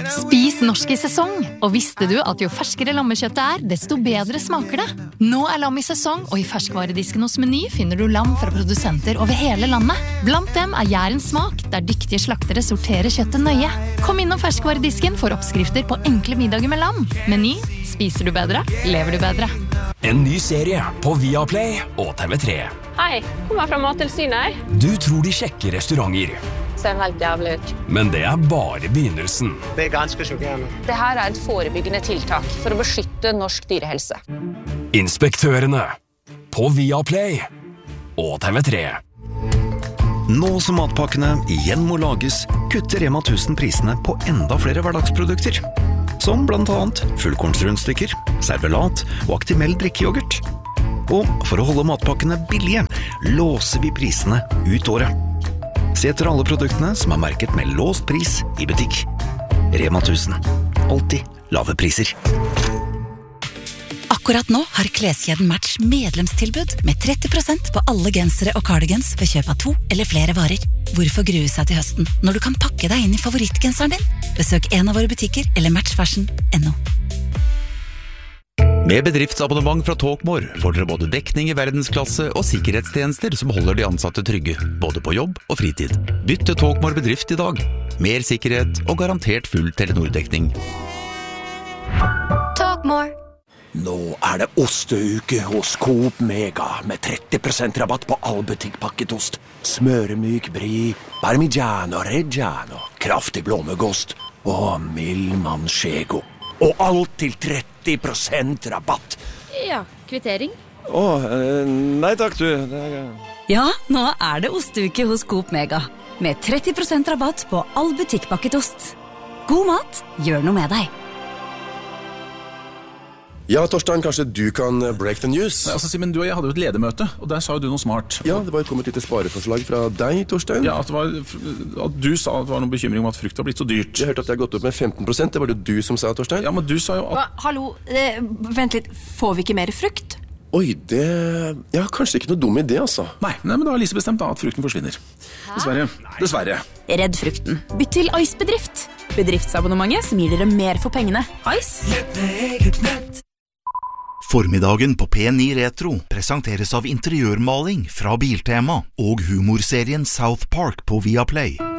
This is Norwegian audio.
Spis norsk I sesong, og visste du at jo ferskere lammekjøttet desto bedre smaker det? Nå lam I sesong, og I ferskvaredisken hos Meny finner du lam fra produsenter over hele landet. Blant dem Jærens smak, der dyktige slaktere sorterer kjøttet nøye. Kom innom ferskvaredisken for oppskrifter på enkle middager med lam. Meny, spiser du bedre, lever du bedre. En ny serie på Viaplay og TV3. Hei, kommer fra Mattilsynet. Du tror de sjekker restauranter. Ser helt jævlig ut. Men det bare begynnelsen. Det ganske sjokkerende. Det her et forebyggende tiltak for å beskytte norsk dyrehelse. Inspektørene på Viaplay og TV3. Nå som matpakkene igjen må lages, kutter Rema 1000 prisene på enda flere hverdagsprodukter. Som blant annet fullkornsrundstykker, servelat og Actimel drikkejoghurt. Og for å holde matpakkene billige, låser vi prisene ut året. Se etter alle produktene som merket med låst pris I butikk. Rema 1000. Alltid lave priser. Akkurat nå har kleskjeden Match medlemstilbud med 30% på alle gensere og cardigans ved kjøp av 2 eller flere varer. Hvorfor grue seg til høsten når du kan pakke deg inn I favorittgenseren din? Besøk en av våre butikker eller matchfashion.no. Med bedriftsabonnement fra Talkmore får dere både dekning I verdensklasse og sikkerhetstjenester som holder de ansatte trygge, både på jobb og fritid. Bytt til Talkmore bedrift I dag. Mer sikkerhet og garantert full Telenor-dekning. Talkmore. Nå det osteuke hos Coop Mega med 30% rabatt på all butikkpakket ost. Smøremyk brie, parmigiano reggiano, kraftig blåmuggost og mild manchego. Og alt til 30% rabatt. Ja, kvittering. Nei takk du. Ja, nå det osteuke hos Coop Mega. Med 30% rabatt på all butikkpakket ost. God mat, gjør noe med deg. Ja, Torstein, kanskje du kan break the news? Nei, altså Simen, du og jeg hadde jo et ledermøte, og der sa jo du noe smart. Ja, det var kommet litt spareforslag fra deg, Torstein. Ja, at du sa at det var noen bekymring om at frukt var blitt så dyrt. Jeg hørte at det har gått opp med 15%, det var det du som sa, Torstein. Ja, men du sa jo at... Hallo, vent litt, får vi ikke mer frukt? Oi, det... Ja, kanskje ikke noe dum idé, altså. Nei, men da har Lise bestemt da at frukten forsvinner. Dessverre. Redd frukten. Bytt til Ice Bedrift. Bedriftsabonnementet som gir dere mer for pengene. Ice? Formiddagen på P9 Retro presenteres av interiørmaling fra Biltema og humorserien South Park på Viaplay.